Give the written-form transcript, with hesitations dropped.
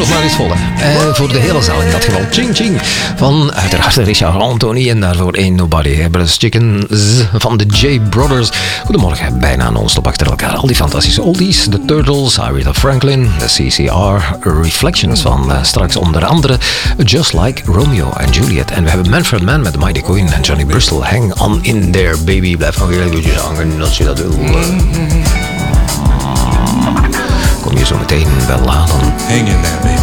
maar eens vol. Voor de hele zaal in dat geval. Ching Ching van uiteraard Richard Anthony en daarvoor Ain't Nobody. Brothers Chickens van de J Brothers. Goedemorgen, bijna non-stop achter elkaar. Al die fantastische oldies. The Turtles, Aretha Franklin, de CCR, Reflections van straks onder andere Just Like Romeo and Juliet. En we hebben Manfred Mann met Mighty Queen en Johnny Bristol. Hang on in there, baby. Blijf nog heel eventjes hangen als je dat wil. Kom je zo meteen wel laden. Hang in there, baby.